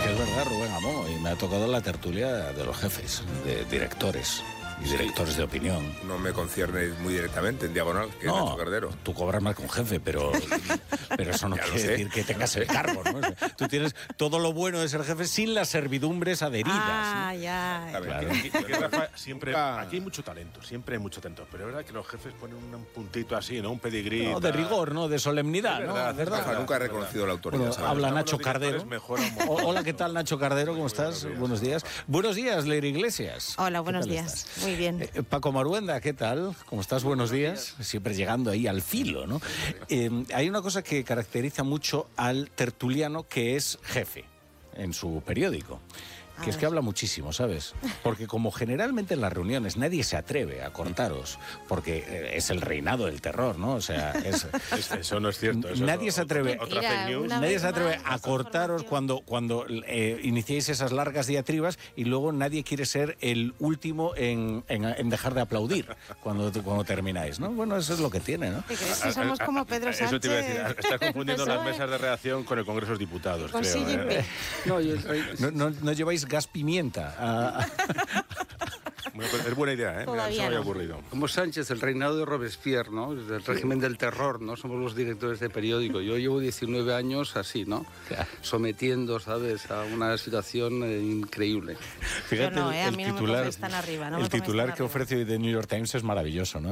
que es verdad, Rubén Amón, y me ha tocado la tertulia de los jefes, de directores y directores de opinión. No me concierne muy directamente en diagonal, que es Nacho Cardero. Tú cobras más que un jefe, pero eso no quiere decir que tengas el cargo, ¿no? O sea, tú tienes todo lo bueno de ser jefe sin las servidumbres adheridas. Ah, ¿no? ya. A ver, Claro. Rafa, siempre, aquí hay mucho talento, siempre hay mucho talento, pero es verdad que los jefes ponen un puntito así, ¿no? Un pedigrí. No, de rigor, ¿no? De solemnidad, Es ¿no? verdad, Es verdad. Rafa nunca ha reconocido la autoridad. Bueno, ¿sabes? habla Los Nacho directores Cardero. mejoran un montón. Hola, ¿qué tal, Nacho Cardero? ¿Cómo estás? Buenos días. Buenos días, Leire Iglesias. Hola, ¿Qué buenos tal días. estás? Muy bien. Paco Maruenda, ¿qué tal? ¿Cómo estás? Buenos días. Siempre llegando ahí al filo, ¿no? Hay una cosa que caracteriza mucho al tertuliano que es jefe en su periódico. Que es que habla muchísimo, ¿sabes? Porque como generalmente en las reuniones nadie se atreve a cortaros, porque es el reinado del terror, ¿no? O sea, Eso no es cierto. Eso nadie es se atreve, otra fake news. nadie se atreve a cortaros cuando iniciéis esas largas diatribas y luego nadie quiere ser el último en dejar de aplaudir cuando termináis, ¿no? Bueno, eso es lo que tiene, ¿no? ¿Te crees que somos como Pedro Sánchez? Eso te iba a decir. Estás confundiendo las PSOE. mesas de redacción con el Congreso de los Diputados, Con creo. Xi Jinping. No lleváis gas pimienta. Bueno, pues es buena idea, ¿eh? Todavía Eso me había no. ocurrido. Como Sánchez, el reinado de Robespierre, ¿no? El régimen del terror, ¿no? Somos los directores de periódico. Yo llevo 19 años así, ¿no? Claro. Sometiendo, ¿sabes?, a una situación increíble. Fíjate, Yo no, a mí no me pongáis tan arriba, no me el pongáis titular tan que arriba. ofrece hoy The New York Times es maravilloso, ¿no?